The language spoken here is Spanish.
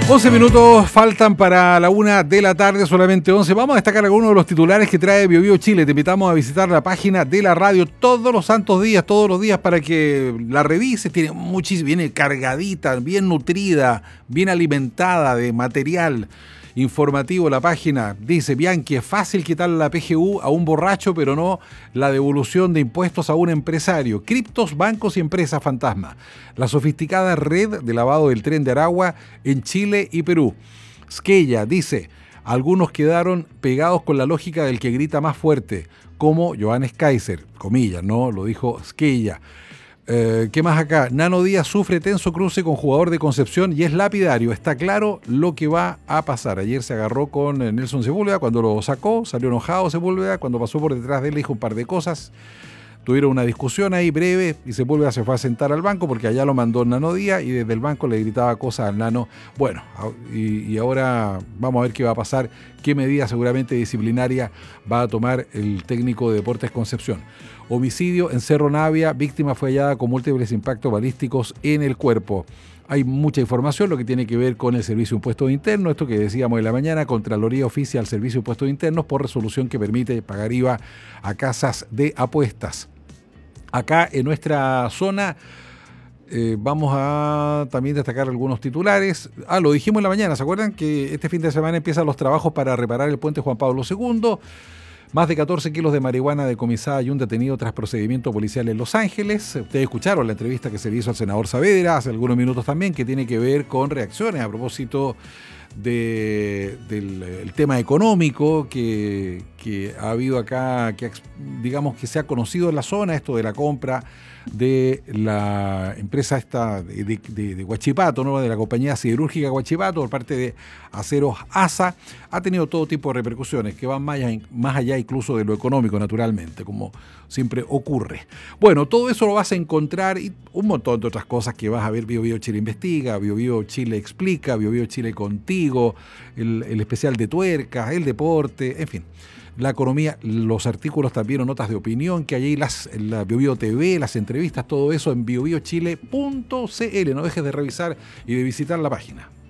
11 minutos faltan para la 1 de la tarde, solamente 11. Vamos a destacar algunos de los titulares que trae BioBio Chile. Te invitamos a visitar la página de la radio todos los santos días, todos los días, para que la revises. Tiene viene cargadita, bien nutrida, bien alimentada de material informativo. La página dice: Bianchi, es fácil quitar la PGU a un borracho, pero no la devolución de impuestos a un empresario. Criptos, bancos y empresas fantasma. La sofisticada red de lavado del Tren de Aragua en Chile y Perú. Squella dice: algunos quedaron pegados con la lógica del que grita más fuerte, como Johannes Kaiser, comillas, ¿no? Lo dijo Squella. ¿Qué más acá? Nano Díaz sufre tenso cruce con jugador de Concepción y es lapidario. Está claro lo que va a pasar. Ayer se agarró con Nelson Sepúlveda, cuando lo sacó, salió enojado Sepúlveda, cuando pasó por detrás de él dijo un par de cosas. Tuvieron una discusión ahí breve y Sepúlveda se fue a sentar al banco porque allá lo mandó Nano Díaz y desde el banco le gritaba cosas al Nano. Bueno, y ahora vamos a ver qué va a pasar, qué medida seguramente disciplinaria va a tomar el técnico de Deportes Concepción. Homicidio en Cerro Navia, víctima fue hallada con múltiples impactos balísticos en el cuerpo. Hay mucha información, lo que tiene que ver con el Servicio de Impuestos Internos, esto que decíamos en la mañana: Contraloría oficia al Servicio de Impuestos Internos por resolución que permite pagar IVA a casas de apuestas. Acá en nuestra zona vamos a también destacar algunos titulares. Lo dijimos en la mañana, ¿se acuerdan? Que este fin de semana empiezan los trabajos para reparar el puente Juan Pablo II. Más de 14 kilos de marihuana decomisada y un detenido tras procedimiento policial en Los Ángeles. Ustedes escucharon la entrevista que se le hizo al senador Saavedra hace algunos minutos también, que tiene que ver con reacciones a propósito del tema económico que ha habido acá, que digamos que se ha conocido en la zona, esto de la compra de la empresa esta de Huachipato, ¿no? De la compañía siderúrgica Huachipato por parte de Aceros ASA, ha tenido todo tipo de repercusiones que van más allá incluso de lo económico, naturalmente, como siempre ocurre. Bueno, todo eso lo vas a encontrar y un montón de otras cosas que vas a ver. BioBio Chile Investiga, BioBio Chile Explica, BioBio Chile Contigo, el especial de tuercas, el deporte, en fin. La economía, los artículos también o notas de opinión que hay ahí, la BioBio TV, las entrevistas, todo eso en biobiochile.cl. No dejes de revisar y de visitar la página.